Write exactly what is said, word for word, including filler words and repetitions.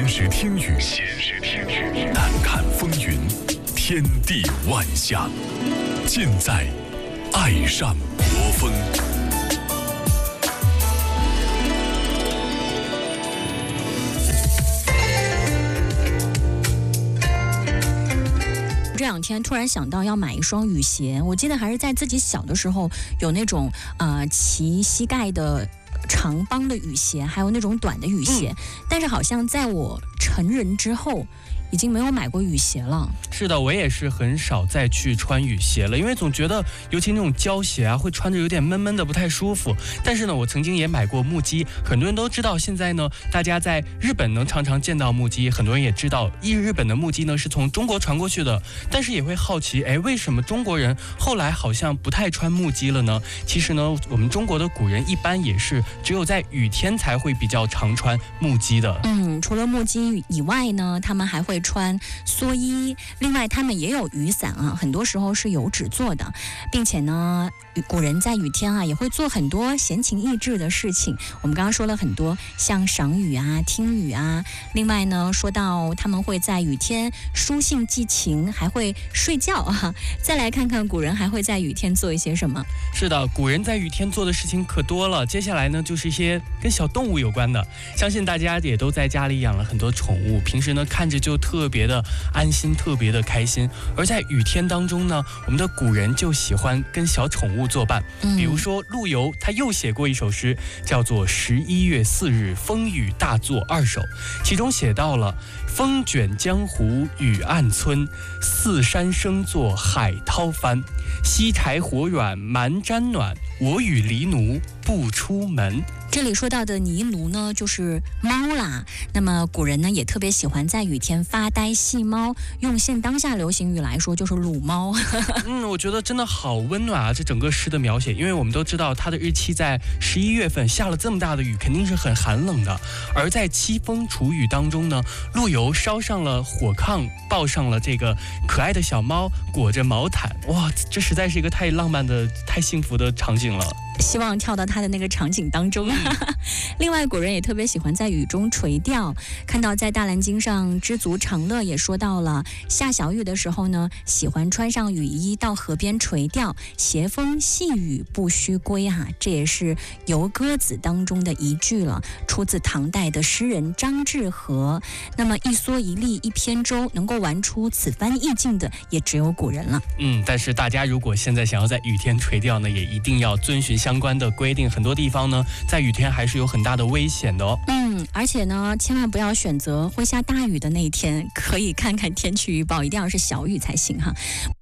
闲时听雨，闲时听雨，淡看风云，天地万象，尽在爱上国风。 这两天突然想到要买一双雨鞋，我记得还是在自己小的时候有那种呃齐膝盖的长帮的雨鞋，还有那种短的雨鞋、嗯、但是好像在我成人之后已经没有买过雨鞋了。 是的，我也是很少再去穿雨鞋了，因为总觉得尤其那种胶鞋啊会穿着有点闷闷的不太舒服。但是呢，我曾经也买过木屐，很多人都知道现在呢大家在日本能常常见到木屐，很多人也知道日本的木屐呢是从中国传过去的，但是也会好奇，哎，为什么中国人后来好像不太穿木屐了呢？其实呢，我们中国的古人一般也是只有在雨天才会比较常穿木屐的。 嗯，除了木屐以外呢，他们还会穿蓑衣，另外他们也有雨伞啊，很多时候是油纸做的，并且呢古人在雨天啊也会做很多闲情逸致的事情。我们刚刚说了很多，像赏雨啊、听雨啊，另外呢说到他们会在雨天书信寄情，还会睡觉啊。再来看看古人还会在雨天做一些什么。 是的，古人在雨天做的事情可多了，接下来呢就是一些跟小动物有关的。相信大家也都在家里养了很多宠物，平时呢看着就特别的安心，特别的开心。而在雨天当中呢，我们的古人就喜欢跟小宠物作伴、嗯、比如说陆游他又写过一首诗，叫做十一月四日风雨大作二首，其中写到了风卷江湖雨暗村，四山声作海涛翻，西柴火软蛮毡暖，我与狸奴不出门。 这里说到的泥奴呢就是猫啦，那么古人呢也特别喜欢在雨天发呆戏猫，用现当下流行语来说就是撸猫。 嗯，我觉得真的好温暖啊，这整个诗的描写，因为我们都知道它的日期在十一月份，下了这么大的雨肯定是很寒冷的，而在凄风楚雨当中呢，陆游烧上了火炕，抱上了这个可爱的小猫，裹着毛毯，哇，这实在是一个太浪漫的太幸福的场景了， 希望跳到他的那个场景当中。另外古人也特别喜欢在雨中垂钓，看到在大蓝鲸上知足常乐也说到了，下小雨的时候呢，喜欢穿上雨衣到河边垂钓，斜风细雨不须归啊，这也是《游歌子》当中的一句了，出自唐代的诗人张志和。那么一蓑一笠一扁舟，能够玩出此番意境的也只有古人了。 嗯，但是大家如果现在想要在雨天垂钓呢，也一定要遵循相关的规定，很多地方呢在雨天还是有很大的危险的哦。 嗯，而且呢千万不要选择会下大雨的那一天，可以看看天气预报，一定要是小雨才行哈。